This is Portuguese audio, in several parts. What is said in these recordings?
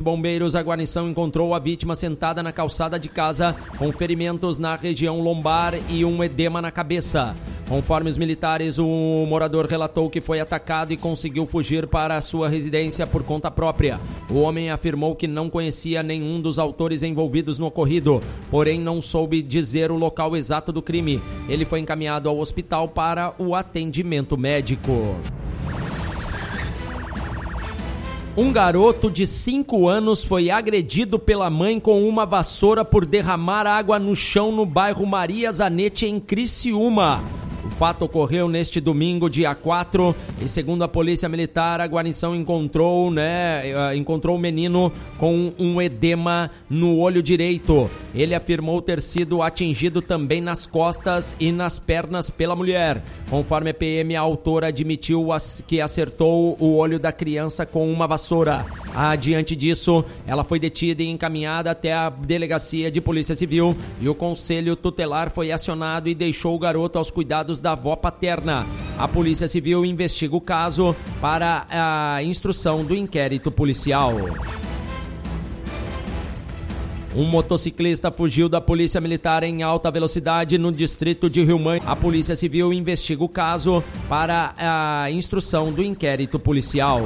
Bombeiros, a guarnição encontrou a vítima sentada na calçada de casa com ferimentos na região lombar e um edema na cabeça. Conforme os militares, o morador relatou que foi atacado e conseguiu fugir para a sua residência por conta própria. O homem afirmou que não conhecia nenhum dos autores envolvidos no ocorrido, porém não soube dizer o local exato do crime. Ele foi encaminhado ao hospital para o atendimento médico. Um garoto de 5 anos foi agredido pela mãe com uma vassoura por derramar água no chão no bairro Maria Zanetti, em Criciúma. O fato ocorreu neste domingo, dia 4, e segundo a Polícia Militar, a guarnição encontrou o menino com um edema no olho direito. Ele afirmou ter sido atingido também nas costas e nas pernas pela mulher. Conforme a PM, a autora admitiu que acertou o olho da criança com uma vassoura. Adiante disso, ela foi detida e encaminhada até a Delegacia de Polícia Civil e o Conselho Tutelar foi acionado e deixou o garoto aos cuidados da avó paterna. A Polícia Civil investiga o caso para a instrução do inquérito policial. Um motociclista fugiu da Polícia Militar em alta velocidade no distrito de Rio Mãe. A Polícia Civil investiga o caso para a instrução do inquérito policial.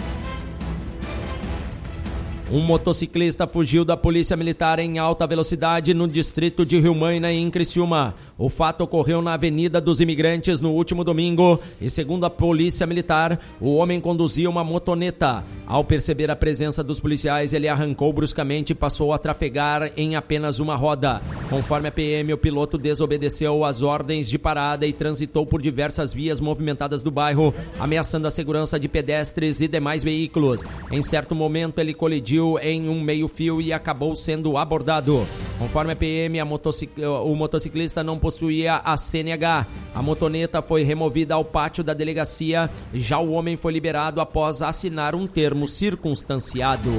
Um motociclista fugiu da Polícia Militar em alta velocidade no distrito de Rio Mãe, em Criciúma. O fato ocorreu na Avenida dos Imigrantes no último domingo e, segundo a Polícia Militar, o homem conduzia uma motoneta. Ao perceber a presença dos policiais, ele arrancou bruscamente e passou a trafegar em apenas uma roda. Conforme a PM, o piloto desobedeceu às ordens de parada e transitou por diversas vias movimentadas do bairro, ameaçando a segurança de pedestres e demais veículos. Em certo momento, ele colidiu em um meio-fio e acabou sendo abordado. Conforme a PM, o motociclista não possuía a CNH. A motoneta foi removida ao pátio da delegacia. Já o homem foi liberado após assinar um termo circunstanciado.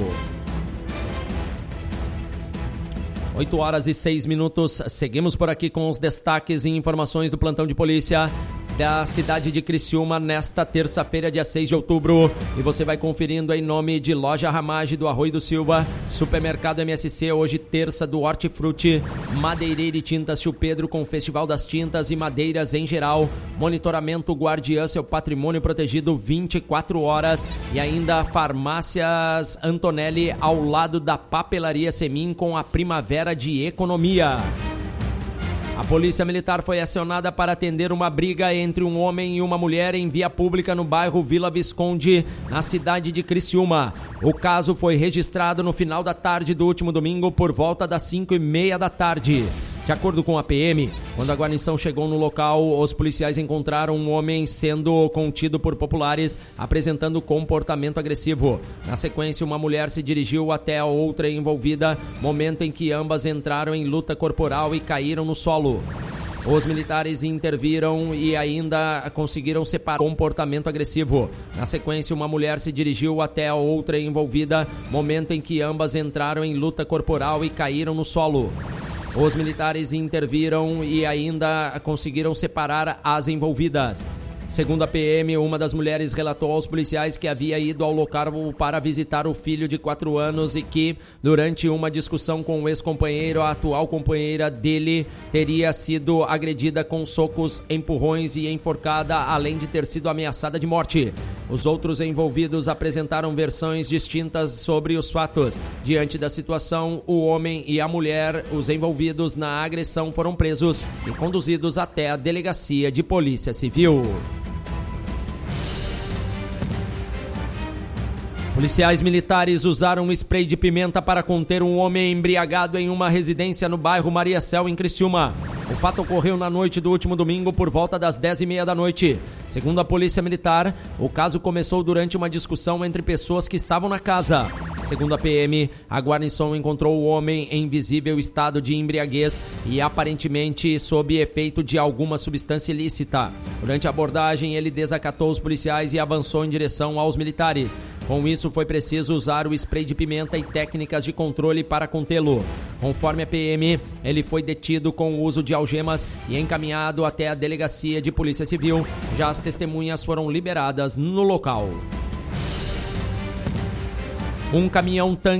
8h06. Seguimos por aqui com os destaques e informações do plantão de polícia da cidade de Criciúma nesta terça-feira, dia 6 de outubro. E você vai conferindo em nome de Loja Ramage do Arroio do Silva, Supermercado MSC, hoje terça do Hortifruti, Madeireira e Tintas Tio Pedro com Festival das Tintas e Madeiras em geral, Monitoramento Guardiã, seu patrimônio protegido 24 horas e ainda Farmácias Antonelli ao lado da Papelaria Semin com a Primavera de Economia. A Polícia Militar foi acionada para atender uma briga entre um homem e uma mulher em via pública no bairro Vila Visconde, na cidade de Criciúma. O caso foi registrado no final da tarde do último domingo, por volta das 5h30 da tarde. De acordo com a PM, quando a guarnição chegou no local, os policiais encontraram um homem sendo contido por populares, apresentando comportamento agressivo. Na sequência, uma mulher se dirigiu até a outra envolvida, momento em que ambas entraram em luta corporal e caíram no solo. Os militares interviram e ainda conseguiram separar o comportamento agressivo. Na sequência, uma mulher se dirigiu até a outra envolvida, momento em que ambas entraram em luta corporal e caíram no solo. Os militares interviram e ainda conseguiram separar as envolvidas. Segundo a PM, uma das mulheres relatou aos policiais que havia ido ao local para visitar o filho de 4 anos e que, durante uma discussão com o ex-companheiro, a atual companheira dele teria sido agredida com socos, empurrões e enforcada, além de ter sido ameaçada de morte. Os outros envolvidos apresentaram versões distintas sobre os fatos. Diante da situação, o homem e a mulher, os envolvidos na agressão, foram presos e conduzidos até a Delegacia de Polícia Civil. Policiais militares usaram spray de pimenta para conter um homem embriagado em uma residência no bairro Maria Céu, em Criciúma. O fato ocorreu na noite do último domingo por volta das 10h30 da noite. Segundo a Polícia Militar, o caso começou durante uma discussão entre pessoas que estavam na casa. Segundo a PM, a guarnição encontrou o homem em visível estado de embriaguez e aparentemente sob efeito de alguma substância ilícita. Durante a abordagem, ele desacatou os policiais e avançou em direção aos militares. Com isso, foi preciso usar o spray de pimenta e técnicas de controle para contê-lo. Conforme a PM, ele foi detido com o uso de algemas e encaminhado até a Delegacia de Polícia Civil. Já as testemunhas foram liberadas no local. Um caminhão-tanque